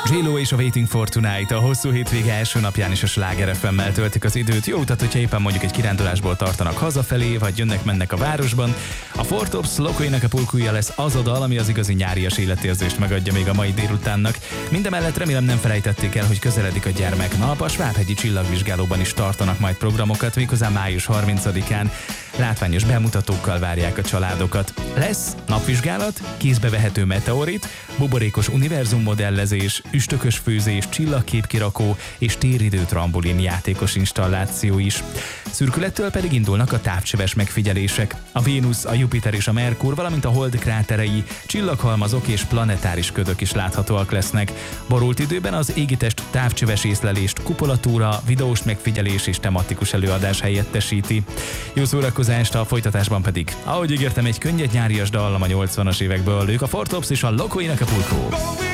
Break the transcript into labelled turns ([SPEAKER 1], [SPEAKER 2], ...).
[SPEAKER 1] J-Lo és a Waiting for Tonight a hosszú hétvége első napján is a Sláger FM-mel töltik az időt. Jó utat, hogyha éppen mondjuk egy kirándulásból tartanak hazafelé, vagy jönnek-mennek a városban. A Four Tops Loco Acapulcoja lesz az a dal, ami az igazi nyárias életérzést megadja még a mai délutánnak. Mindemellett remélem nem felejtették el, hogy közeledik a gyermeknap. A Svábhegyi Csillagvizsgálóban is tartanak majd programokat, méghozzá május 30-án. Látványos bemutatókkal várják a családokat. Lesz napvizsgálat, kézbe vehető meteorit, buborékos univerzum modellezés, üstökös főzés, csillagképkirakó és téridő trambolin játékos installáció is. Szürkülettől pedig indulnak a távcsöves megfigyelések. A Vénusz, a Jupiter és a Merkur, valamint a hold kráterei, csillaghalmazok és planetáris ködök is láthatóak lesznek. Borult időben az égitest távcsöves észlelést kupolatúra, videós megfigyelés és tematikus előadás helyettesíti. Jó szórakozást, a folytatásban pedig, ahogy ígértem, egy könnyed nyárias dallam a 80-as évekből, ők a Four Tops és a Loco Acapulco.